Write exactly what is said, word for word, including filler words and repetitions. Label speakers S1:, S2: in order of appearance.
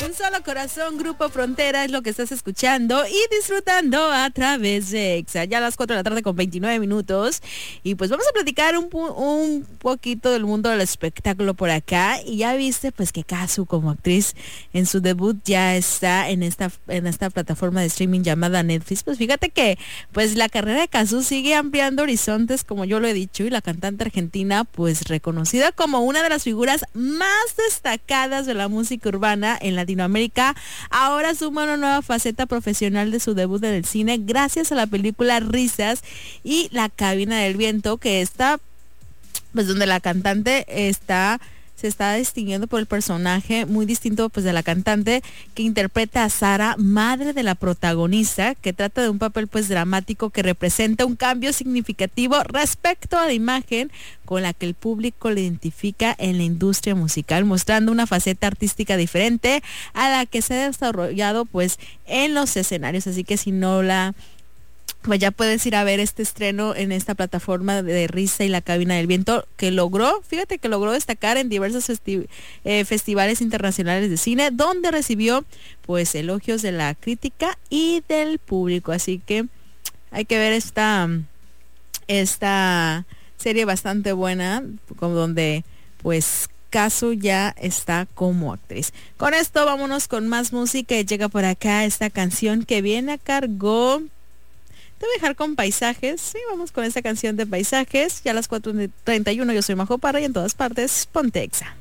S1: Un Solo Corazón, Grupo Frontera es lo que estás escuchando y disfrutando a través de Exa. Ya a las cuatro de la tarde con veintinueve minutos. Y pues vamos a platicar un, un poquito del mundo del espectáculo por acá. Y ya viste pues que Kazu como actriz en su debut ya está en esta, en esta plataforma de streaming llamada Netflix. Pues fíjate que pues la carrera de Kazu sigue ampliando horizontes, como yo lo he dicho, y la cantante argentina pues reconocida como una de las figuras más destacadas de la música urbana en Latinoamérica, ahora suma una nueva faceta profesional de su debut en el cine gracias a la película Risas y La Cabina del Viento, que está, pues donde la cantante está se está distinguiendo por el personaje muy distinto pues de la cantante que interpreta a Sara, madre de la protagonista, que trata de un papel pues dramático que representa un cambio significativo respecto a la imagen con la que el público le identifica en la industria musical, mostrando una faceta artística diferente a la que se ha desarrollado pues en los escenarios. Así que si no la pues ya puedes ir a ver este estreno en esta plataforma de Risa y La Cabina del Viento, que logró, fíjate que logró destacar en diversos festi- eh, festivales internacionales de cine, donde recibió pues elogios de la crítica y del público. Así que hay que ver esta, esta serie bastante buena, como donde pues Kazu ya está como actriz. Con esto vámonos con más música y llega por acá esta canción que viene a cargo. Te voy a dejar con Paisajes. Sí, vamos con esta canción de Paisajes. Ya a las cuatro treinta y uno yo soy Majo Parra y en todas partes, ponte Exa.